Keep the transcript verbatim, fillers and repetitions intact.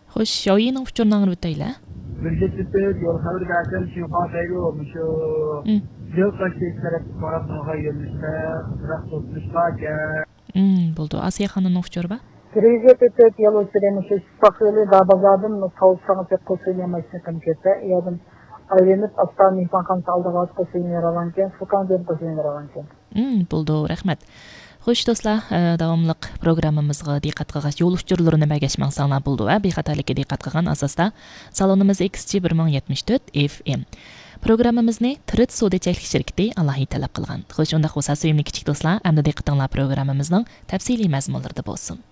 Xo'sh, yo'yining uchurni anglab o'taylar. Birleştirip yol haberi derken şu kafayı olmuş o yıl taşıyıcılar tarafına yönmüşler, bırak tutmuşlar ki. Hmm, bo'ldi. Asiya xonimning uchuri bor. Привет, это я вот время сейчас спахали, да, базадым, но толстан пек косынемайсың кеті, ядым айленіп, астан мехманхан салдыға от косынер алан кен, фукан ден косынер алан кен. Hmm, bo'ldi, rahmat. Xo'sh do'stlar, davomliq programmamizga diqqat qilgach, yo'l uchurlarini bagashmaqsanglar bo'ldi va bexatarlikka diqqat qilgan asosda salonimiz X G bir ming yetmish to'rt F M. Programmamizni Trit Sodechalik shirkati alohida talab qilgan. Xo'sh, unda xususan sevimli kichik do'stlar, endi diqqatinglar programmamizning tafsiliy mazmunlarida bo'lsin.